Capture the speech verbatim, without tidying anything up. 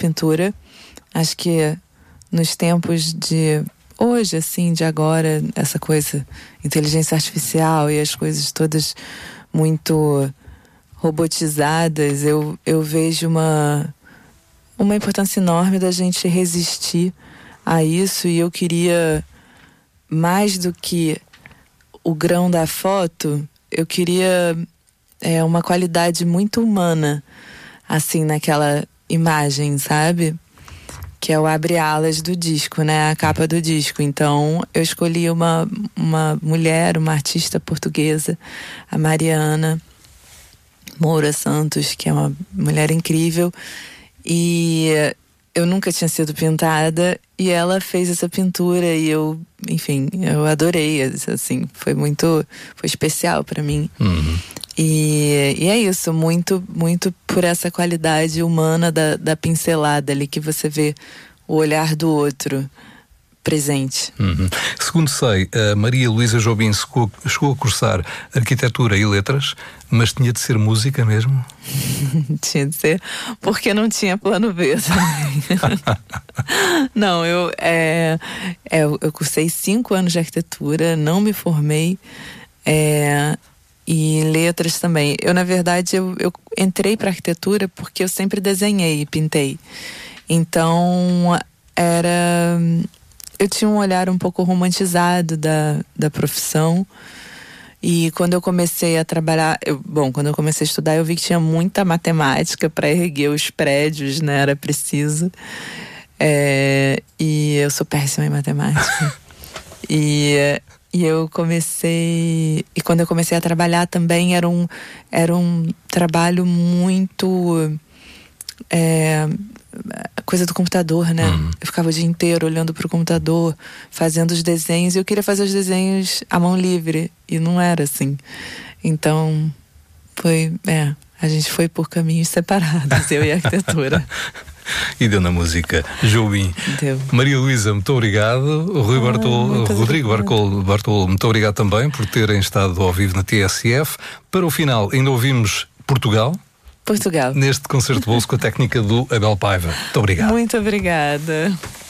pintura. Acho que nos tempos de hoje, assim, de agora, essa coisa, inteligência artificial e as coisas todas muito robotizadas, eu, eu vejo uma, uma importância enorme da gente resistir a isso. E eu queria, mais do que o grão da foto, eu queria é, uma qualidade muito humana, assim, naquela imagem, sabe? Que é o abre-alas do disco, né? A capa do disco. Então, eu escolhi uma, uma mulher, uma artista portuguesa, a Mariana Moura Santos, que é uma mulher incrível. E eu nunca tinha sido pintada, e ela fez essa pintura e eu, enfim, eu adorei, assim, foi muito, foi especial para mim. Uhum. E, e é isso, muito, muito por essa qualidade humana da, da pincelada ali, que você vê o olhar do outro presente. Uhum. Segundo sei, a Maria Luísa Jobim chegou, chegou a cursar Arquitetura e Letras, mas tinha de ser música mesmo? Tinha de ser, porque não tinha plano B também. Não, eu, é, é, eu cursei cinco anos de arquitetura, não me formei, é, e letras também. Eu, na verdade, eu, eu entrei para arquitetura porque eu sempre desenhei e pintei. Então, era... eu tinha um olhar um pouco romantizado da, da profissão. E quando eu comecei a trabalhar... Eu, bom, quando eu comecei a estudar, eu vi que tinha muita matemática para erguer os prédios, né? Era preciso. É, e eu sou péssima em matemática. e, e eu comecei... E quando eu comecei a trabalhar também era um, era um trabalho muito... É, coisa do computador, né? Uhum. Eu ficava o dia inteiro olhando pro computador, fazendo os desenhos, e eu queria fazer os desenhos à mão livre, e não era assim. Então, foi, é, a gente foi por caminhos separados, eu e a arquitetura. E deu na música. Jobim. Deu. Maria Luísa, muito obrigado. Rui ah, Bartol, Rodrigo Bartol, Bartol, muito obrigado também por terem estado ao vivo na T S F. Para o final, ainda ouvimos Portugal. Portugal. Neste concerto bolso com a técnica do Abel Paiva. Muito obrigado. Muito obrigada.